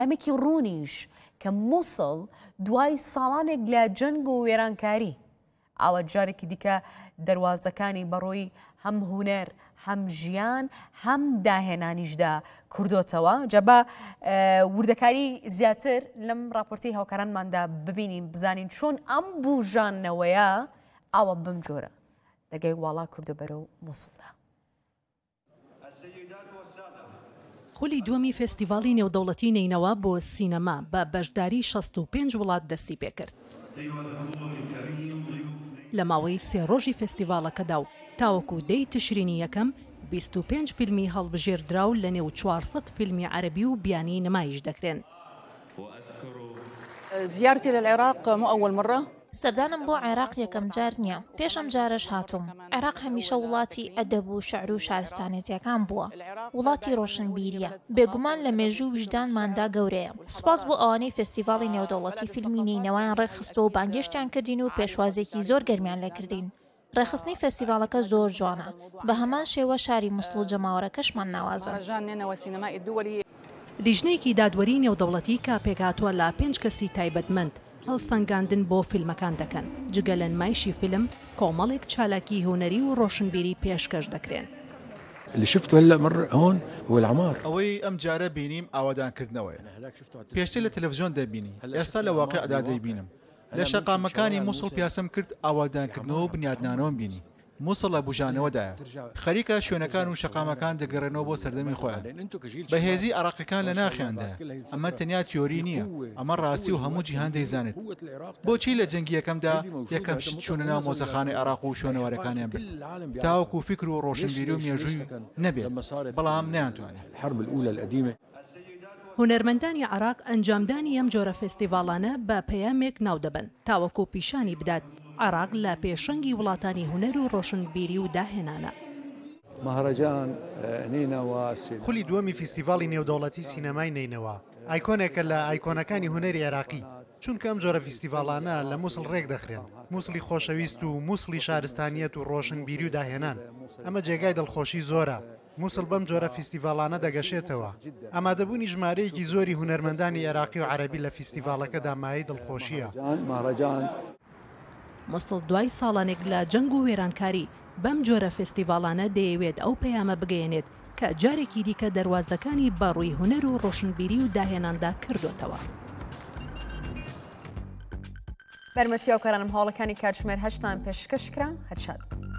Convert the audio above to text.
ئەمێکی ڕوونیش کە مووسڵ دوای ساڵانێک لە جەنگ و وێرانکاری ئاوە جارێکی دیکە دەواازەکانی بەڕۆی هەم هوەر هەم ژیان هەم داهێنانیشدا کردوتەوە جەبە وردەکاری زیاتر لەم راپۆرتی هاوکارانماندا ببینین بزانین چۆن ئەم بوژانەوەیە ئاوە بم جۆرە دەگەی واڵا کردو بەرەو مووسڵدا. خولی دووەمی فێستیڤاڵی نێودەوڵەتی نینەوە بۆ سینەما بە بەشداری 65 وڵات دەستی پێکرد. لە ماوەی 3 ڕۆژی فێستیڤاڵەکەدا و تاوەکو دەی تشرینی یەکەم 25 فیلمی هەڵبژێردراو لە نێو 400 فیلمی عەربی و بیانی نمایش دەکرێن. زیارتي للعراق مو أول مرة. سەردانم بۆ عێراق یەکەم جار نییە پێشەم جارش هاتووم. عێراق هەمیشە وڵاتی ئەدەب و شەعر و شارستانێتیەکان بووە وڵاتی ڕۆشنبیریە بێگومان لە مێژوو وجدانماندا گەورەیە. سپاس بۆ ئەوانەی فێستیڤاڵی نێودەوڵەتی فیلمی نینەوەیان ڕێکخستەوە و بانگێشتیان کردین و پێشوازێکی زۆر گەرمیان لێکردین. ڕێخستنی فێستیڤاڵەکە زۆر جوانە بە هەمان شێوە شاری مووسڵ و جەماوەرەکەشمان ناوازە. لیژنەیەکی دادوەری نێودەوڵەتی کە پێکهاتووە لە 5 کەسی تایبەتمەند هەڵسەنگاندن بۆ فیلمەکان دەکەن جگە لە نمایشی فیلم کۆمەڵێک چالاکی هوەری و ڕۆشنبیری پێشکەش دەکرێن. اللي شفته هلا مر هون هو العمار. ئەوەی ئەم جارە بینیم ئاوادانکردنەوەیە. پێشتر لە تەلەڤیزیۆن دەبینی ئێستا لە واقعدا دەیبینم. لە شەقامەکانی مووسڵ پیاسەم کرد ئاوادانکردنەوە و بنیادنانەوەم بینی. مووسڵ لە بوژانەوەدایە. خەریکە شوێنەکان و شەقامەکان دەگەڕێنەوە بۆ سەردەمی خۆیان. بەهێزی عێراقیەکان لە ناخیاندایە. ئەمە تەنیا تیۆری نییە. ئەمە ڕاستی و هەموو جیهان دەیزانێت. بۆچی لە جەنگی یەکەمدا یەکەم شت چوونە ناو مۆزەخانەی عێراق و شوێنەوارەکانیان برد. تاوەکو فکر و ڕۆشنبیری و مێژووی نەبێت. بەڵام نەیانتوانێت. هونەرمەندانی عێراق ئەنجامدانی ئەم جۆرە فێستیڤاڵانە بە پەیامێک ناو دەبن تاوەکو پیشانی بدات عێراق لە پێشەنگی وڵاتانی هوەر و ڕۆشنبیری و داهێنانە. خولی دووەمی فیستیڤاڵی نێودەوڵەتی سینەمای نینەوە ئایکۆنێکە لە ئایکۆنەکانی هوەری عێراقی چونکە ئەم جۆرە فیستیڤاڵانە لە مووسڵ ڕێک دەخرێن مووسڵی خۆشەویست و مووسڵی شارستانیەت و ڕۆشنبیری و داهێنان ئەمە جێگای دڵخۆشی زۆرە. مووسڵ بەم جۆرە فیستیڤاڵانە دەگەشێتەوە. ئامادەبوونی ژمارەیەکی زۆری هونەرمەندانی عێراقی و عەرەبی لە فیستیڤاڵەکەدا مایەی دڵخۆشیە. مووسڵ دوای ساڵانێک لە جەنگ و وێرانکاری بەم جۆرە فێستیڤاڵانە دەیەوێت ئەو پەیامە بگەێنێت کە جارێکی دیکە دەواازەکانی بەڕووی هوەر و ڕۆشنبیری و داهێناندا کردوتەوە. بەرمەتی ئەو کارانم هەوڵەکانی کاتژمێر 8 پێشکەشکرا هەرشاد.